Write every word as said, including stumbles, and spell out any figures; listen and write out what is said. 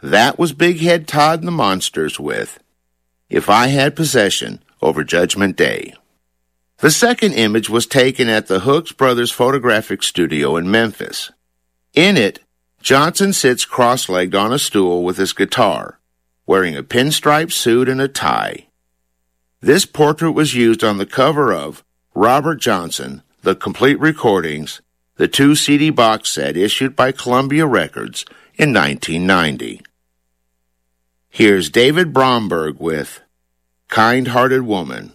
That was Big Head Todd and the Monsters with If I Had Possession over Judgment Day. The second image was taken at the Hooks Brothers Photographic Studio in Memphis. In it, Johnson sits cross-legged on a stool with his guitar, wearing a pinstripe suit and a tie. This portrait was used on the cover of Robert Johnson, The Complete Recordings, the two C D box set issued by Columbia Records in nineteen ninety. Here's David Bromberg with Kind-Hearted Woman.